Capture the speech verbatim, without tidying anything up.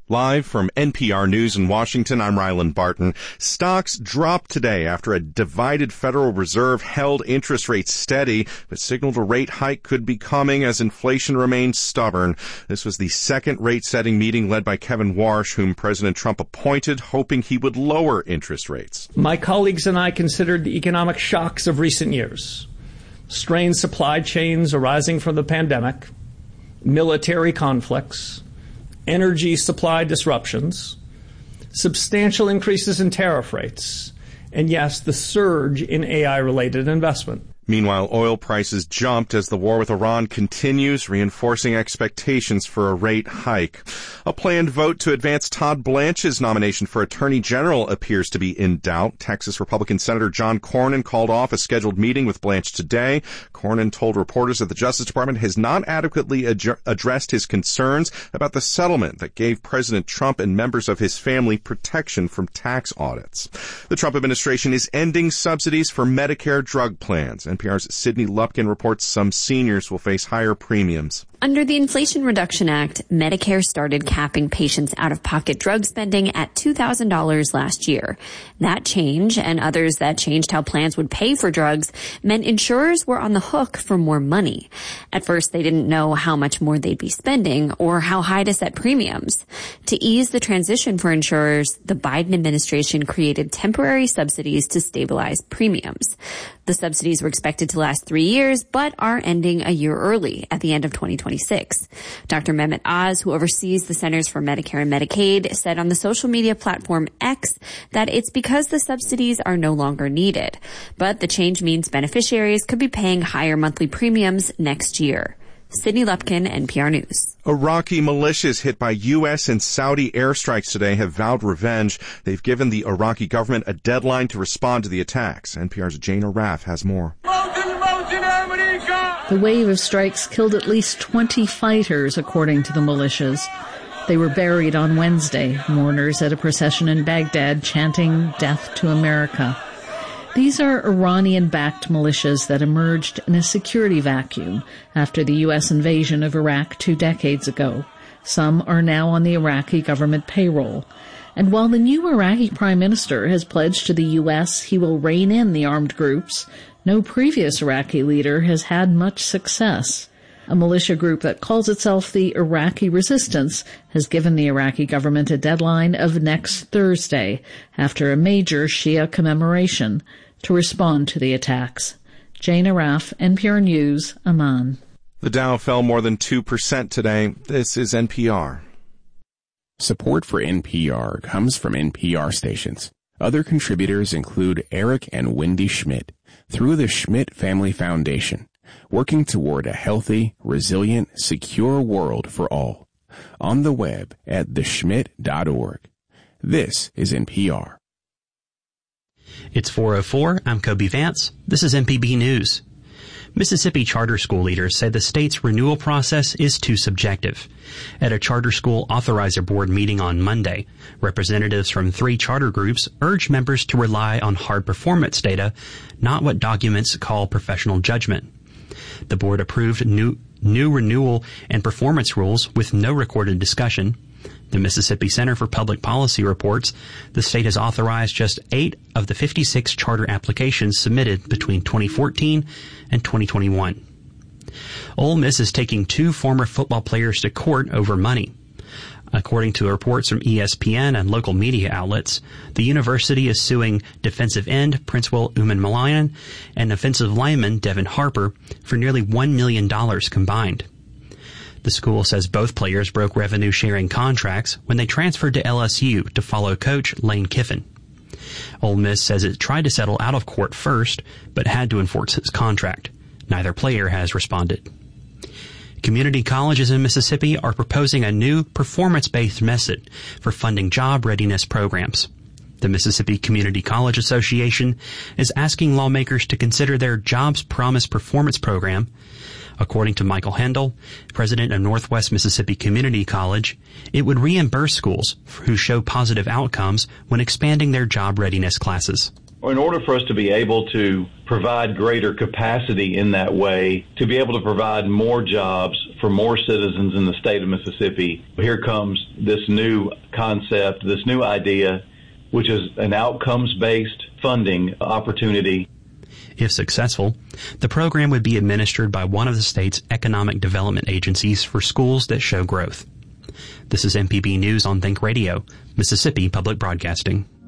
Live from N P R News in Washington, I'm Ryland Barton. Stocks dropped today after a divided Federal Reserve held interest rates steady, but signaled a rate hike could be coming as inflation remains stubborn. This was the second rate-setting meeting led by Kevin Warsh, whom President Trump appointed, hoping he would lower interest rates. My colleagues and I considered the economic shocks of recent years, strained supply chains arising from the pandemic, military conflicts, energy supply disruptions, substantial increases in tariff rates, and yes, the surge in A I-related investment. Meanwhile, oil prices jumped as the war with Iran continues, reinforcing expectations for a rate hike. A planned vote to advance Todd Blanche's nomination for Attorney General appears to be in doubt. Texas Republican Senator John Cornyn called off a scheduled meeting with Blanche today. Cornyn told reporters that the Justice Department has not adequately ad- addressed his concerns about the settlement that gave President Trump and members of his family protection from tax audits. The Trump administration is ending subsidies for Medicare drug plans. N P R's Sydney Lupkin reports some seniors will face higher premiums. Under the Inflation Reduction Act, Medicare started capping patients' out-of-pocket drug spending at two thousand dollars last year. That change, and others that changed how plans would pay for drugs, meant insurers were on the hook for more money. At first, they didn't know how much more they'd be spending or how high to set premiums. To ease the transition for insurers, the Biden administration created temporary subsidies to stabilize premiums. The subsidies were expected to last three years, but are ending a year early at the end of twenty twenty-six. Doctor Mehmet Oz, who oversees the Centers for Medicare and Medicaid, said on the social media platform X that it's because the subsidies are no longer needed. But the change means beneficiaries could be paying higher monthly premiums next year. Sydney Lupkin, N P R News. Iraqi militias hit by U S and Saudi airstrikes today have vowed revenge. They've given the Iraqi government a deadline to respond to the attacks. N P R's Jane Araf has more. The wave of strikes killed at least twenty fighters, according to the militias. They were buried on Wednesday, mourners at a procession in Baghdad chanting "Death to America." These are Iranian-backed militias that emerged in a security vacuum after the U S invasion of Iraq two decades ago. Some are now on the Iraqi government payroll. And while the new Iraqi prime minister has pledged to the U S he will rein in the armed groups, no previous Iraqi leader has had much success. A militia group that calls itself the Iraqi Resistance has given the Iraqi government a deadline of next Thursday, after a major Shia commemoration, to respond to the attacks. Jane Araf, N P R News, Amman. The Dow fell more than two percent today. This is N P R. Support for N P R comes from N P R stations. Other contributors include Eric and Wendy Schmidt through the Schmidt Family Foundation, working toward a healthy, resilient, secure world for all. On the web at the schmidt dot org. This is N P R. It's four oh four. I'm Kobe Vance. This is M P B News. Mississippi charter school leaders say the state's renewal process is too subjective. At a charter school authorizer board meeting on Monday, representatives from three charter groups urged members to rely on hard performance data, not what documents call professional judgment. The board approved new new renewal and performance rules with no recorded discussion. The Mississippi Center for Public Policy reports the state has authorized just eight of the fifty-six charter applications submitted between twenty fourteen and twenty twenty-one. Ole Miss is taking two former football players to court over money. According to reports from E S P N and local media outlets, the university is suing defensive end Princewell Umanmielen and offensive lineman Devin Harper for nearly one million dollars combined. The school says both players broke revenue-sharing contracts when they transferred to L S U to follow coach Lane Kiffin. Ole Miss says it tried to settle out of court first, but had to enforce its contract. Neither player has responded. Community colleges in Mississippi are proposing a new performance-based method for funding job readiness programs. The Mississippi Community College Association is asking lawmakers to consider their Jobs Promise Performance Program. According to Michael Hendel, president of Northwest Mississippi Community College, it would reimburse schools who show positive outcomes when expanding their job readiness classes. in order for us to be able to provide greater capacity in that way, to be able to provide more jobs for more citizens in the state of Mississippi, here comes this new concept, this new idea, which is an outcomes-based funding opportunity. If successful, the program would be administered by one of the state's economic development agencies for schools that show growth. This is M P B News on Think Radio, Mississippi Public Broadcasting.